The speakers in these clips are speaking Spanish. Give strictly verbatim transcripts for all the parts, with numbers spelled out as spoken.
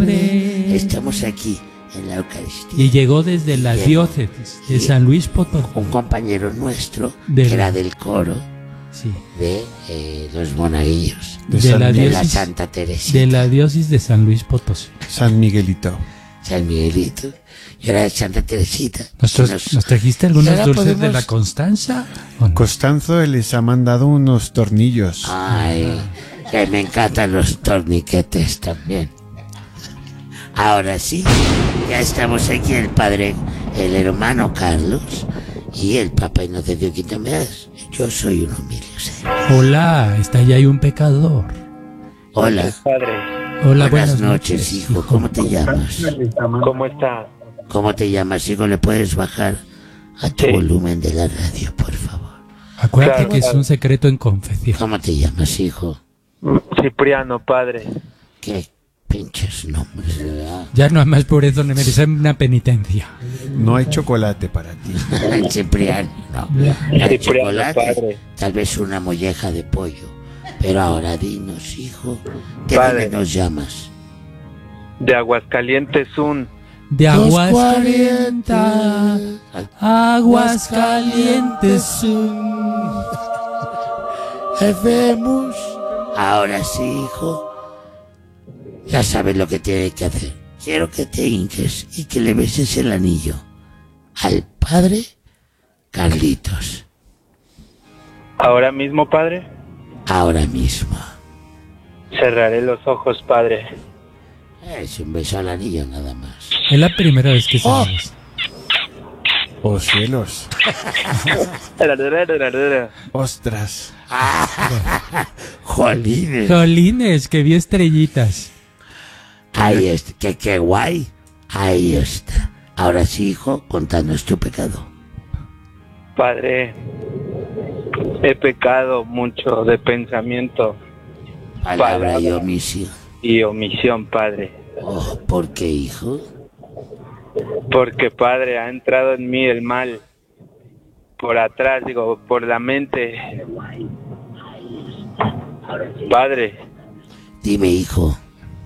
nombre. Estamos aquí en la Eucaristía. Y llegó desde la diócesis de San Luis Potosí. Un compañero nuestro, de que la... era del coro sí. de eh, los monaguillos. De, de, San, la, de diócesis, la Santa Teresita. De la diócesis de San Luis Potosí. San Miguelito. San Miguelito. Yo era de Santa Teresita. ¿Nos, nos, ¿nos trajiste algunos dulces podemos... de la Constanza? No? Constanzo les ha mandado unos tornillos. Ay, que me encantan los torniquetes también. Ahora sí, ya estamos aquí el padre, el hermano Carlos y el Papa Inocencio Quinto Meaz. Yo soy un humilde ser. Hola, está allá hay un pecador. Hola. Padre. Hola, buenas, buenas noches, noches, hijo. hijo. ¿Cómo te llamas? ¿Cómo está? ¿Cómo te llamas, hijo? ¿Le puedes bajar a tu Sí. volumen de la radio, por favor? Acuérdate Claro, que claro. es un secreto en confesión. ¿Cómo te llamas, hijo? Cipriano, padre. Qué pinches nombres, ¿verdad? Ya no más por eso me merecen una penitencia. No hay chocolate para ti. El Cipriano, no. El Cipriano, chocolate, padre. tal vez una molleja de pollo. Pero ahora dinos, hijo, ¿de Padre. dónde nos llamas? De Aguascalientes, un. De Aguascalientes, Aguascalientes. Vemos. Ahora sí, hijo. Ya sabes lo que tienes que hacer. Quiero que te hinques y que le beses el anillo al padre Carlitos. ¿Ahora mismo, padre? Ahora mismo. Cerraré los ojos, padre. Es un beso al anillo nada más. Es la primera vez que se Oh. besa. ¡Oh, cielos! ¡Ostras! Jolines. Jolines, que vi estrellitas. Ahí está. Qué, qué guay. Ahí está. Ahora sí, hijo, contanos tu pecado. Padre, he pecado mucho de pensamiento Palabra y Palabra. omisión. y omisión, padre. Oh, ¿por qué, hijo? Porque, padre, ha entrado en mí el mal. Por atrás, digo, por la mente. Padre, Dime, hijo.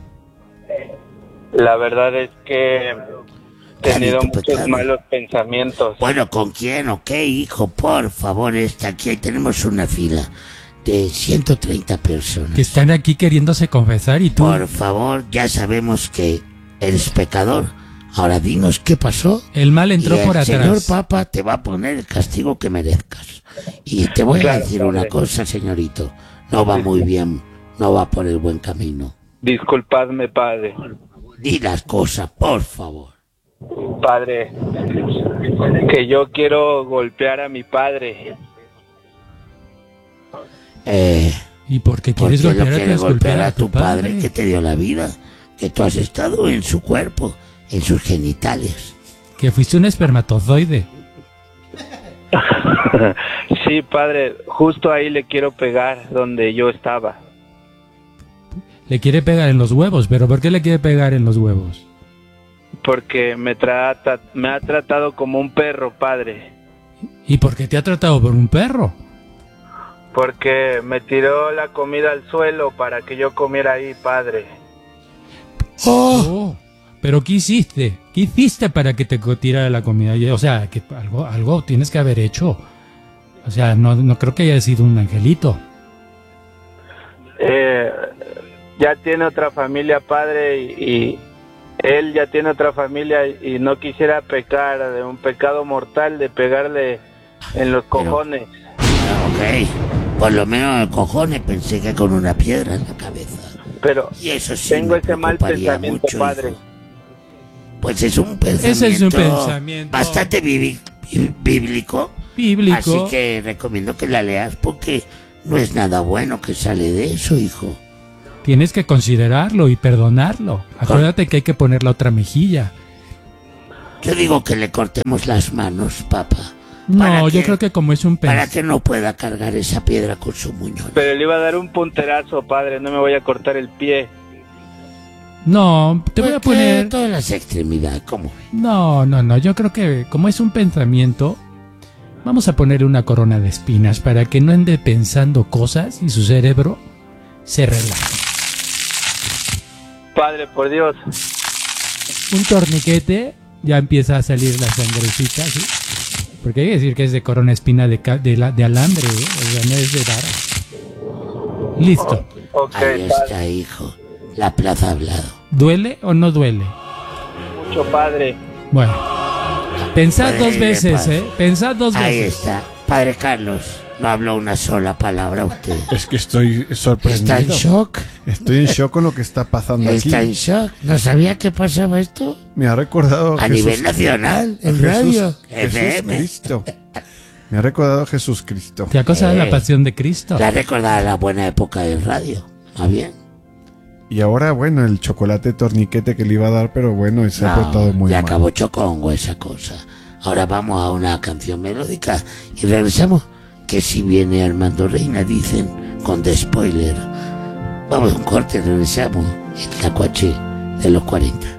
la verdad es que he tenido Carito, muchos pecado. malos pensamientos. Bueno, ¿con quién o qué, hijo? Por favor, está aquí. Ahí tenemos una fila de ciento treinta personas. Que están aquí queriéndose confesar y tú... Por favor, ya sabemos que eres pecador. Ahora dinos qué pasó. El mal entró y el por señor atrás. Papa te va a poner el castigo que merezcas. Y te voy a Claro, decir padre. una cosa, señorito. No va muy bien. No va por el buen camino. Disculpadme, padre. Di las cosas, por favor. Padre, que yo quiero golpear a mi padre. Eh, ¿Y por qué ¿Por quieres qué lo golpear, a, quieres tu- golpear a tu padre que te dio la vida? Que tú has estado en su cuerpo, en sus genitales. Que fuiste un espermatozoide. Sí, padre, justo ahí le quiero pegar donde yo estaba. Le quiere pegar en los huevos, pero ¿por qué le quiere pegar en los huevos? Porque me trata, me ha tratado como un perro, padre. ¿Y por qué te ha tratado por un perro? Porque me tiró la comida al suelo para que yo comiera ahí, padre. Oh, ¿pero qué hiciste? ¿Qué hiciste para que te tirara la comida? O sea, que algo, algo tienes que haber hecho. O sea, no, no creo que haya sido un angelito. Eh, ya tiene otra familia, padre, y, y él ya tiene otra familia y no quisiera pecar de un pecado mortal de pegarle en los cojones. Ah, ok, por lo menos el cojones pensé que con una piedra en la cabeza. Pero Y eso sí tengo me ese mal preocuparía pensamiento, mucho, padre. hijo. Pues es un pensamiento, Ese es un pensamiento bastante bibi- bí- bíblico. bíblico. Así que recomiendo que la leas porque no es nada bueno que sale de eso, hijo. Tienes que considerarlo y perdonarlo. Acuérdate que hay que poner la otra mejilla. Yo digo que le cortemos las manos, papá. No, para yo que- creo que como es un Para pens... que no pueda cargar esa piedra con su muñón. Pero le iba a dar un punterazo, padre, no me voy a cortar el pie. No, te voy a Porque poner... todas las extremidades, ¿cómo? No, no, no, yo creo que como es un pensamiento, vamos a ponerle una corona de espinas para que no ande pensando cosas y su cerebro se relaje. padre, por Dios. Un torniquete, ya empieza a salir la sangrecita, ¿sí? Porque hay que decir que es de corona espina de, ca- de, la- de alambre, ¿eh? O sea, no es de vara. Listo. Ok, Ahí padre. está, hijo. La plaza ha hablado. ¿Duele o no duele? Mucho, padre. Bueno, pensad Duele, dos veces, padre. ¿eh? Pensad dos Ahí veces. está. Padre Carlos, no habló una sola palabra usted. Es que estoy ¿Está en sorprendido. shock? Estoy en shock con lo que está pasando aquí. ¿Está en shock? ¿No sabía que pasaba esto? Me ha recordado A Jesús- nivel nacional, en Jesús- radio, Jesús F M. Cristo. Me ha recordado a Jesús Cristo. ¿Te ha acosado Eh. la pasión de Cristo? La recordaba la buena época del radio. ¿Está bien? Y ahora, bueno, el chocolate torniquete que le iba a dar, pero bueno, se ha portado muy ya mal. acabó chocongo esa cosa. Ahora vamos a una canción melódica y regresamos. Que si viene Armando Reina, dicen, con The Spoiler. Vamos a un corte, regresamos. El tacuache de los cuarenta.